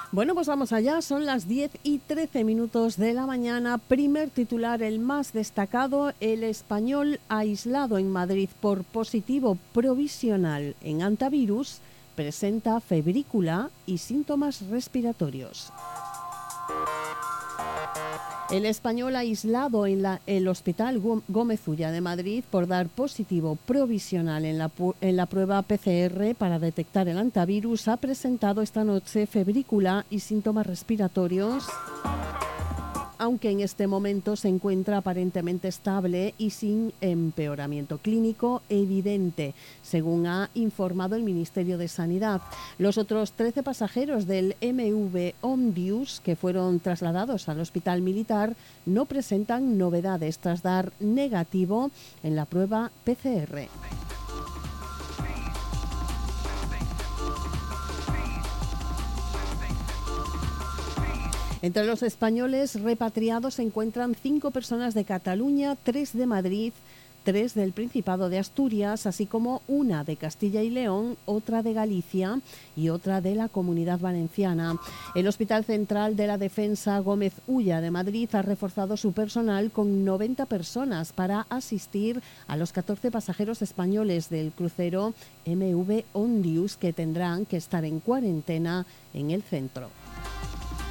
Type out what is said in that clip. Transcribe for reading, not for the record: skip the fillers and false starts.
Bueno, pues vamos allá, son las 10:13 de la mañana. Primer titular, el más destacado: el español aislado en Madrid por positivo provisional en hantavirus presenta febrícula y síntomas respiratorios. El español aislado en el Hospital Gómez Ulla de Madrid por dar positivo provisional en la prueba PCR para detectar el hantavirus ha presentado esta noche febrícula y síntomas respiratorios, aunque en este momento se encuentra aparentemente estable y sin empeoramiento clínico evidente, según ha informado el Ministerio de Sanidad. Los otros 13 pasajeros del MV Ondius que fueron trasladados al Hospital Militar no presentan novedades tras dar negativo en la prueba PCR. Entre los españoles repatriados se encuentran 5 personas de Cataluña, 3 de Madrid, 3 del Principado de Asturias, así como una de Castilla y León, otra de Galicia y otra de la Comunidad Valenciana. El Hospital Central de la Defensa Gómez Ulla de Madrid ha reforzado su personal con 90 personas para asistir a los 14 pasajeros españoles del crucero MV Ondius que tendrán que estar en cuarentena en el centro.